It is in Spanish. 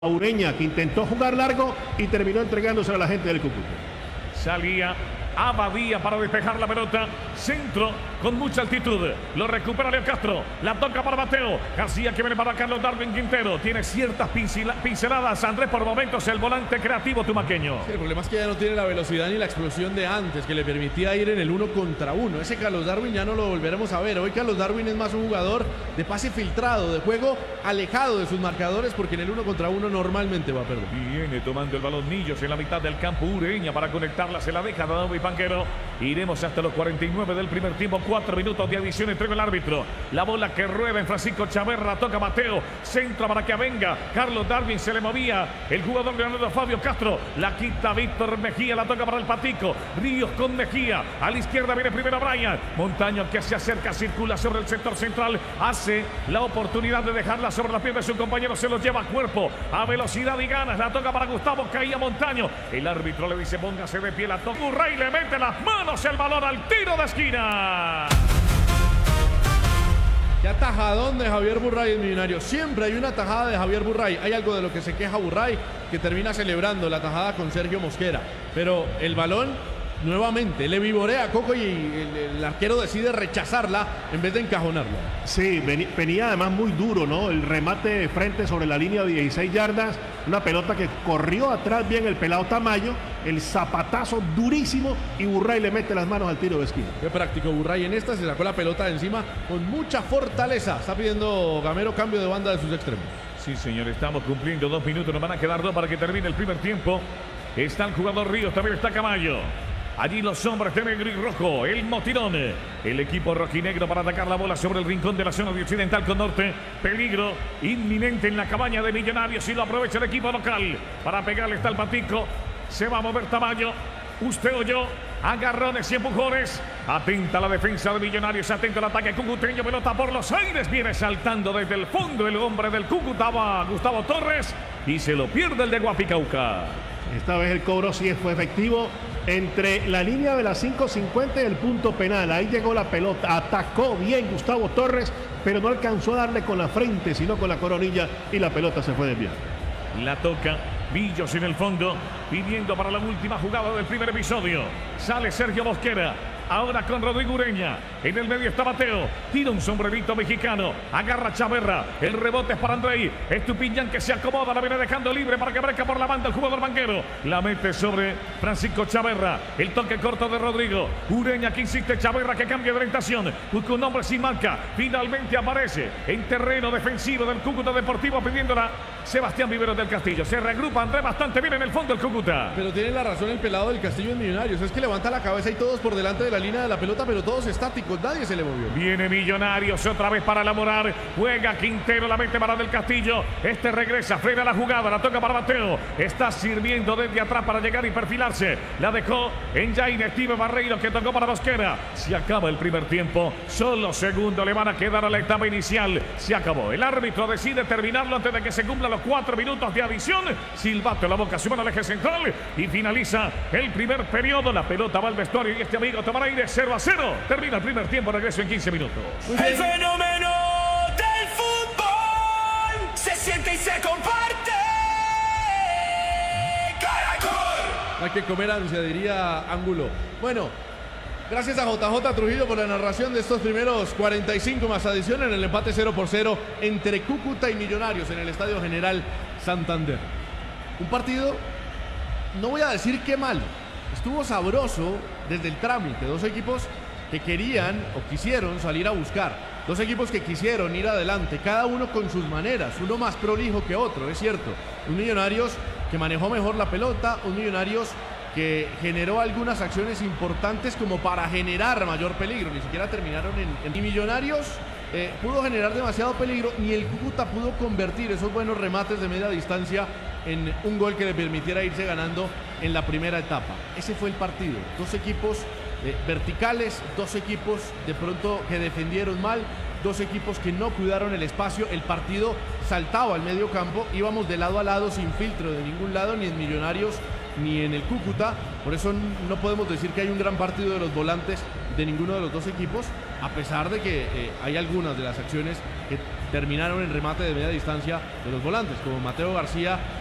Ureña, que intentó jugar largo y terminó entregándose a la gente del Cúcuta. Salía Abadía para despejar la pelota. Centro con mucha altitud. Lo recupera Leo Castro. La toca para Mateo. García que viene para Carlos Darwin Quintero. Tiene ciertas pinceladas. Andrés, por momentos, el volante creativo tumaqueño. Sí, el problema es que ya no tiene la velocidad ni la explosión de antes, que le permitía ir en el 1 contra 1. Ese Carlos Darwin ya no lo volveremos a ver. Hoy Carlos Darwin es más un jugador de pase filtrado, de juego alejado de sus marcadores, porque en el 1 contra 1 normalmente va a perder. Viene tomando el balón Millos en la mitad del campo. Ureña para conectarla. Se la deja David Panquero. Iremos hasta los 49 del primer tiempo. 4 minutos de adición entre el árbitro. La bola que rueda en Francisco Chaverra. Toca Mateo. Centro para que venga. Carlos Darwin se le movía. El jugador Leonardo Fabio Castro. La quita Víctor Mejía. La toca para el Patico. Ríos con Mejía. A la izquierda viene primero Brian. Montaño que se acerca. Circula sobre el sector central. Hace la oportunidad de dejarla sobre la pierna de su compañero. Se lo lleva a cuerpo. A velocidad y ganas. La toca para Gustavo. Caía Montaño. El árbitro le dice póngase de pie. La toca. Burray le mete las manos el balón al tiro de esquina. Qué atajadón de Javier Burray en Millonarios. Siempre hay una tajada de Javier Burray. Hay algo de lo que se queja Burray, que termina celebrando la tajada con Sergio Mosquera. Pero el balón nuevamente le vivorea a Coco y el arquero decide rechazarla en vez de encajonarla. Sí, venía además muy duro, ¿no? El remate de frente sobre la línea de 16 yardas. Una pelota que corrió atrás bien el pelado Tamayo. El zapatazo durísimo y Burray le mete las manos al tiro de esquina. Qué práctico Burray en esta. Se sacó la pelota de encima con mucha fortaleza. Está pidiendo Gamero cambio de banda de sus extremos. Sí, señor, estamos cumpliendo 2 minutos. Nos van a quedar 2 para que termine el primer tiempo. Está el jugador Ríos, también está Camayo. Allí los hombres de negro y rojo, el motirón, el equipo rojinegro para atacar la bola sobre el rincón de la zona de occidental con norte. Peligro inminente en la cabaña de Millonarios y lo aprovecha el equipo local. Para pegarle está el Patico, se va a mover Tamayo, usted o yo, agarrones y empujones. Atenta la defensa de Millonarios, atenta al ataque cucuteño, pelota por los aires. Viene saltando desde el fondo el hombre del Cúcuta, Gustavo Torres, y se lo pierde el de Guapicauca. Esta vez el cobro sí fue efectivo entre la línea de las 5.50 y el punto penal. Ahí llegó la pelota, atacó bien Gustavo Torres, pero no alcanzó a darle con la frente, sino con la coronilla, y la pelota se fue desviada. La toca Millos en el fondo, pidiendo para la última jugada del primer episodio. Sale Sergio Mosquera. Ahora con Rodrigo Ureña. En el medio está Mateo. Tira un sombrerito mexicano. Agarra Chaverra. El rebote es para Andrei. Estupiñán que se acomoda. La viene dejando libre para que breca por la banda el jugador banquero. La mete sobre Francisco Chaverra. El toque corto de Rodrigo. Ureña que insiste. Chaverra que cambia de orientación. Busca un hombre sin marca. Finalmente aparece en terreno defensivo del Cúcuta Deportivo pidiéndola Sebastián Viveros del Castillo. Se reagrupa Andrés bastante bien en el fondo el Cúcuta. Pero tiene la razón el pelado del Castillo en Millonarios. Es que levanta la cabeza y todos por delante de la línea de la pelota, pero todos estáticos, nadie se le movió. Viene Millonarios otra vez para elaborar. Juega Quintero, la mete para del Castillo. Este regresa, frena la jugada, la toca para Mateo. Está sirviendo desde atrás para llegar y perfilarse. La dejó en Jair Steve Barreiro que tocó para Mosquera. Se acaba el primer tiempo. Solo segundo le van a quedar a la etapa inicial. Se acabó. El árbitro decide terminarlo antes de que se cumplan los 4 minutos de adición. Silbato en la boca, sube al eje central y finaliza el primer periodo. La pelota va al vestuario y este amigo tomará aire. 0-0. Termina el primer tiempo. Regreso en 15 minutos. El fenómeno del fútbol se siente y se comparte. ¡Caracol! Hay que comer ansia, diría Ángulo. Bueno, gracias a JJ Trujillo por la narración de estos primeros 45 más adición en el empate 0-0 entre Cúcuta y Millonarios en el Estadio General Santander. Un partido, no voy a decir qué mal, estuvo sabroso desde el trámite. Dos equipos que querían o quisieron salir a buscar. Dos equipos que quisieron ir adelante, cada uno con sus maneras, uno más prolijo que otro, es cierto. Un Millonarios que manejó mejor la pelota, un Millonarios que generó algunas acciones importantes como para generar mayor peligro. Ni siquiera terminaron en... Y Millonarios pudo generar demasiado peligro, ni el Cúcuta pudo convertir esos buenos remates de media distancia en un gol que le permitiera irse ganando en la primera etapa. Ese fue el partido. Dos equipos verticales, dos equipos de pronto que defendieron mal, dos equipos que no cuidaron el espacio. El partido saltaba al medio campo, íbamos de lado a lado sin filtro de ningún lado, ni en Millonarios ni en el Cúcuta. Por eso no podemos decir que hay un gran partido de los volantes de ninguno de los dos equipos, a pesar de que hay algunas de las acciones que terminaron en remate de media distancia de los volantes, como Mateo García